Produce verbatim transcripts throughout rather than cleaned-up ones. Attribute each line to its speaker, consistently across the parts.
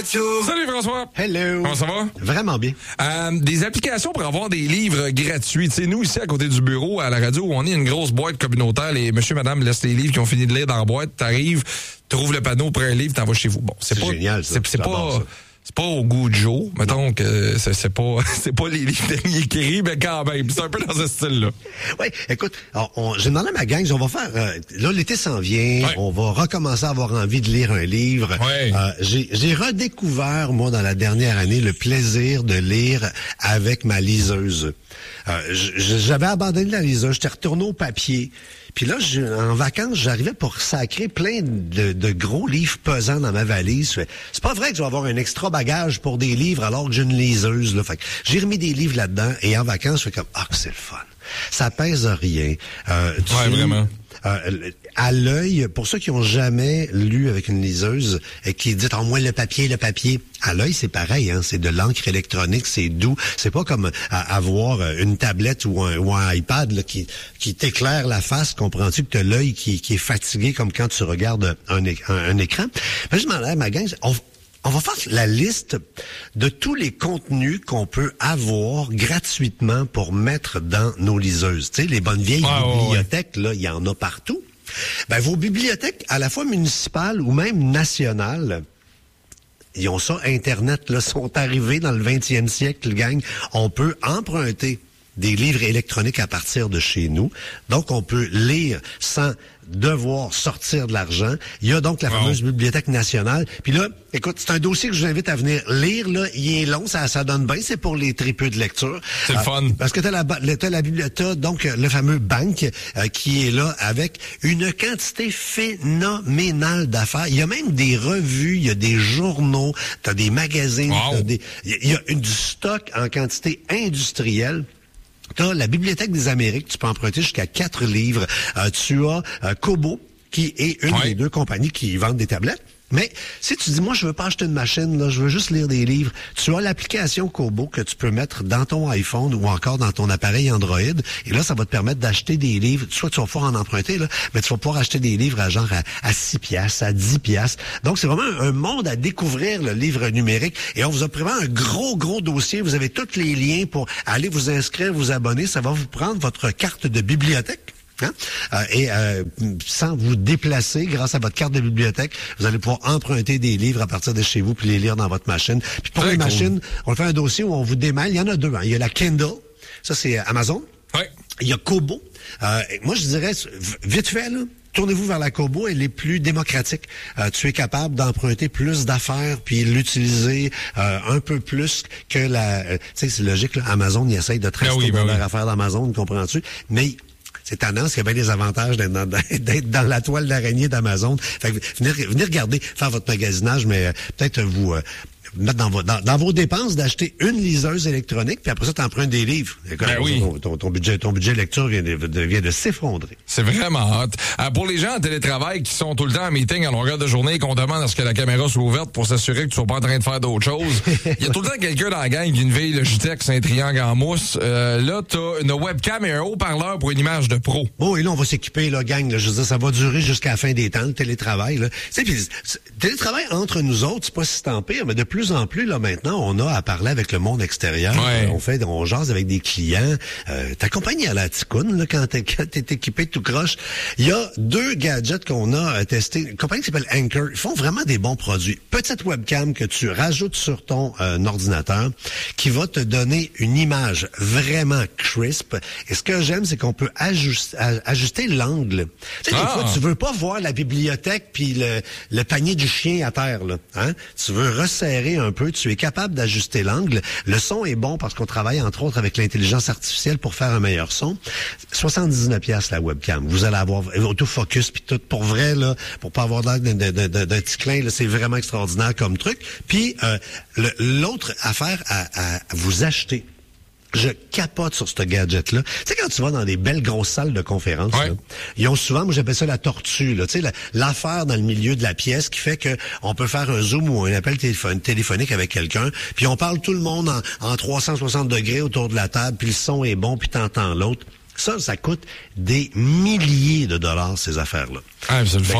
Speaker 1: Salut François.
Speaker 2: Hello.
Speaker 1: Comment ça va?
Speaker 2: Vraiment bien.
Speaker 1: Euh, des applications pour avoir des livres gratuits. Tu sais, nous, ici, à côté du bureau, à la radio, on est une grosse boîte communautaire. Les monsieur, madame laissent les livres qui ont fini de lire dans la boîte. T'arrives, trouves le panneau pour un livre, t'en vas chez vous. Bon, c'est,
Speaker 2: c'est
Speaker 1: pas,
Speaker 2: génial, ça.
Speaker 1: C'est, c'est pas... Ça. C'est pas au goût de Joe, mettons non. que c'est, c'est pas c'est pas les livres d'Annie écrits, mais quand même, c'est un peu dans ce style-là.
Speaker 2: Oui, écoute, alors, on, j'ai demandé à ma gang, on va faire, euh, là l'été s'en vient, ouais. on va recommencer à avoir envie de lire un livre.
Speaker 1: Ouais.
Speaker 2: Euh, j'ai, j'ai redécouvert, moi, dans la dernière année, le plaisir de lire avec ma liseuse. Euh, j'avais abandonné la liseuse, j'étais retourné au papier. Puis là, je, en vacances, j'arrivais pour sacrer plein de, de gros livres pesants dans ma valise. C'est pas vrai que je vais avoir un extra bagage pour des livres alors que j'ai une liseuse. Là. Fait que j'ai remis des livres là-dedans et en vacances, je fais comme « Ah, que c'est le fun! » Ça pèse rien. Euh, tu,
Speaker 1: ouais, vraiment.
Speaker 2: Euh, à l'œil, pour ceux qui ont jamais lu avec une liseuse et qui disent oh, « moi, le papier, le papier », à l'œil, c'est pareil, hein, c'est de l'encre électronique, c'est doux. C'est pas comme à, avoir une tablette ou un, ou un iPad là, qui, qui t'éclaire la face, comprends-tu, que t'as l'œil qui, qui est fatigué comme quand tu regardes un, un, un écran. Mais je demandais à ma gang, on, on va faire la liste de tous les contenus qu'on peut avoir gratuitement pour mettre dans nos liseuses. Tu sais, les bonnes vieilles ah, bibliothèques, ouais. là, il y en a partout. Ben, vos bibliothèques, à la fois municipales ou même nationales, ils ont ça, Internet, là, sont arrivés dans le vingtième siècle, gang. On peut emprunter des livres électroniques à partir de chez nous. Donc, on peut lire sans devoir sortir de l'argent. Il y a donc la wow. fameuse Bibliothèque nationale. Puis là, écoute, c'est un dossier que je vous invite à venir lire. Là, il est long, ça, ça donne bien. C'est pour les tripeux de lecture.
Speaker 1: C'est euh, le fun.
Speaker 2: Parce que t'as la, t'as la bibliothèque, donc le fameux banque euh, qui est là avec une quantité phénoménale d'affaires. Il y a même des revues, il y a des journaux, t'as des magazines,
Speaker 1: wow.
Speaker 2: t'as des, il y a une, du stock en quantité industrielle. Tu as la Bibliothèque des Amériques, tu peux emprunter jusqu'à quatre livres. Euh, tu as euh, Kobo, qui est une ouais. des deux compagnies qui vendent des tablettes. Mais si tu dis, moi, je veux pas acheter une machine, là, je veux juste lire des livres, tu as l'application Kobo que tu peux mettre dans ton iPhone ou encore dans ton appareil Android. Et là, ça va te permettre d'acheter des livres. Soit tu vas pouvoir en emprunter, là, mais tu vas pouvoir acheter des livres à genre à, à six piastres, à dix piastres. Donc, c'est vraiment un, un monde à découvrir, le livre numérique. Et on vous a prévu un gros, gros dossier. Vous avez tous les liens pour aller vous inscrire, vous abonner. Ça va vous prendre votre carte de bibliothèque. Hein? Euh, et euh, sans vous déplacer, grâce à votre carte de bibliothèque, vous allez pouvoir emprunter des livres à partir de chez vous puis les lire dans votre machine. Puis pour Très les cool. machines, on fait un dossier où on vous démêle. Il y en a deux. Hein. Il y a la Kindle, ça c'est Amazon.
Speaker 1: Oui.
Speaker 2: Il y a Kobo. Euh, moi, je dirais, vite fait, là, tournez-vous vers la Kobo, elle est plus démocratique. Euh, tu es capable d'emprunter plus d'affaires puis l'utiliser euh, un peu plus que la... Euh, tu sais, c'est logique, là, Amazon, il essaye de te rester ben oui, ben dans oui. leur affaire d'Amazon, comprends-tu? Mais... c'est tendance, il y a bien des avantages d'être dans, d'être dans la toile d'araignée d'Amazon. Fait que venez, venez regarder, faire votre magasinage, mais euh, peut-être vous euh, mettre dans vos, dans, dans vos dépenses d'acheter une liseuse électronique, puis après ça, t'empruntes des livres. Écoute,
Speaker 1: ben oui.
Speaker 2: ton, ton, ton budget, ton budget lecture vient de, de, vient de s'effondrer.
Speaker 1: C'est vraiment hot. Euh, pour les gens en télétravail qui sont tout le temps en meeting à longueur de journée et qu'on demande à ce que la caméra soit ouverte pour s'assurer que tu sois pas en train de faire d'autres choses, il y a tout le temps quelqu'un dans la gang qui a une vieille Logitech, c'est un triangle en mousse. Euh, là, t'as une webcam et un haut-parleur pour une image de pro.
Speaker 2: Oh, et là, on va s'équiper, là, gang. Là, je veux dire, ça va durer jusqu'à la fin des temps, le télétravail. Là. Tu sais, puis, télétravail entre nous autres, c'est pas si tant pire, mais de plus en plus, là, maintenant, on a à parler avec le monde extérieur.
Speaker 1: Ouais.
Speaker 2: Euh, on fait, on jase avec des clients. Euh, t'accompagnes à la ticoune, là, quand t'es, quand t'es équipé tout croche. Il y a deux gadgets qu'on a euh, testés. Une compagnie qui s'appelle Anker. Ils font vraiment des bons produits. Petite webcam que tu rajoutes sur ton euh, ordinateur qui va te donner une image vraiment crisp. Et ce que j'aime, c'est qu'on peut ajuster, ajuster l'angle. Tu sais, ah. des fois, tu veux pas voir la bibliothèque puis le, le panier du chien à terre, là. Hein? Tu veux resserrer un peu. Tu es capable d'ajuster l'angle. Le son est bon parce qu'on travaille, entre autres, avec l'intelligence artificielle pour faire un meilleur son. soixante-dix-neuf piastres la webcam. Vous allez avoir autofocus puis tout. Pour vrai, là, pour pas avoir l'air d'un, d'un, d'un, d'un petit clin, là, c'est vraiment extraordinaire comme truc. Puis, euh, le, l'autre affaire à, à, à vous acheter, je capote sur ce gadget-là. Tu sais, quand tu vas dans des belles grosses salles de conférence,
Speaker 1: ouais.
Speaker 2: là, ils ont souvent, moi j'appelle ça la tortue, là, tu sais, la, l'affaire dans le milieu de la pièce qui fait que on peut faire un zoom ou un appel téléphone, téléphonique avec quelqu'un, puis on parle tout le monde en, en trois cent soixante degrés autour de la table, puis le son est bon, puis t'entends l'autre. Ça, ça coûte des milliers de dollars, ces affaires-là.
Speaker 1: Ah, c'est le
Speaker 2: ben,
Speaker 1: fun.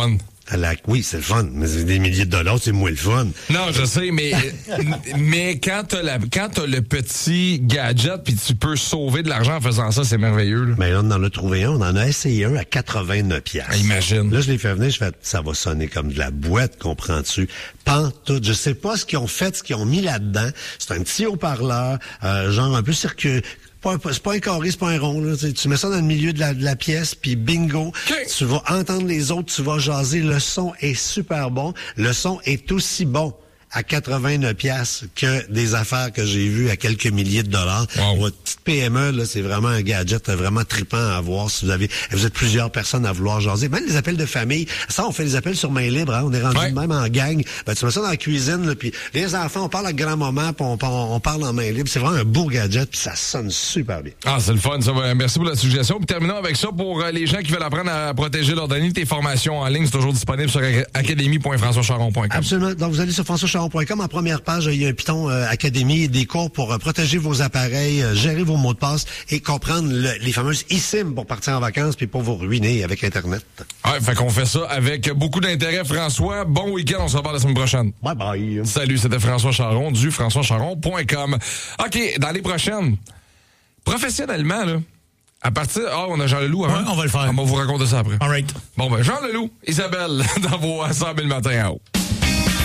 Speaker 2: La... Oui, c'est le fun, mais des milliers de dollars, c'est moins le fun.
Speaker 1: Non, je sais, mais mais quand t'as la quand t'as le petit gadget puis tu peux sauver de l'argent en faisant ça, c'est merveilleux. Là.
Speaker 2: Mais là, on en a trouvé un, on en a essayé un à quatre-vingt-neuf piastres.
Speaker 1: Imagine.
Speaker 2: Là, je l'ai fait venir, je fais, ça va sonner comme de la boîte, comprends-tu? Pantoute, je sais pas ce qu'ils ont fait, ce qu'ils ont mis là-dedans. C'est un petit haut-parleur, euh, genre un peu circuit. Pas un, c'est pas un carré, c'est pas un rond. Là. Tu mets ça dans le milieu de la, de la pièce, puis bingo, okay. Tu vas entendre les autres, tu vas jaser. Le son est super bon. Le son est aussi bon à quatre-vingt-neuf piastres que des affaires que j'ai vues à quelques milliers de dollars.
Speaker 1: Wow.
Speaker 2: Votre petite P M E, là, c'est vraiment un gadget vraiment trippant à avoir si vous avez, vous êtes plusieurs personnes à vouloir jaser. Même les appels de famille. Ça, on fait des appels sur main libre, hein. On est rendu ouais. même en gang. Ben, tu mets ça dans la cuisine, là, puis les enfants, on parle à grand-maman, puis on, on, on parle en main libre. C'est vraiment un beau gadget, puis ça sonne super bien.
Speaker 1: Ah, c'est le fun, ça. Merci pour la suggestion. Puis terminons avec ça pour les gens qui veulent apprendre à protéger leurs données. Tes formations en ligne, c'est toujours disponible sur académie point françois charon point com.
Speaker 2: Absolument. Donc, vous allez sur françois charon point com. En première page, il y a un Python euh, Académie, des cours pour euh, protéger vos appareils, euh, gérer vos mots de passe et comprendre le, les fameuses eSIM pour partir en vacances puis pour vous ruiner avec Internet.
Speaker 1: Ouais, fait qu'on fait ça avec beaucoup d'intérêt, François. Bon week-end, on se revoit la semaine prochaine.
Speaker 2: Bye bye.
Speaker 1: Salut, c'était François Charon du françois charon point com. OK, dans les prochaines, professionnellement, là, à partir... Ah, oh, on a Jean Leloup avant.
Speaker 3: Ouais, on va le faire.
Speaker 1: On va vous raconter ça après.
Speaker 3: All right.
Speaker 1: Bon, ben, Jean Leloup, Isabelle, dans vos cent mille matins en haut.